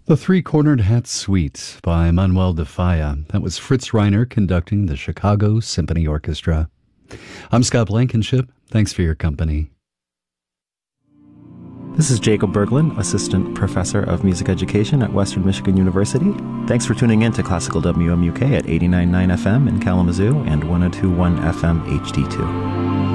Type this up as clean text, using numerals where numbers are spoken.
The Three-Cornered Hat Suite by Manuel de Falla. That was Fritz Reiner conducting the Chicago Symphony Orchestra. I'm Scott Blankenship. Thanks for your company. This is Jacob Berglund, Assistant Professor of Music Education at Western Michigan University. Thanks for tuning in to Classical WMUK at 89.9 FM in Kalamazoo and 102.1 FM HD2.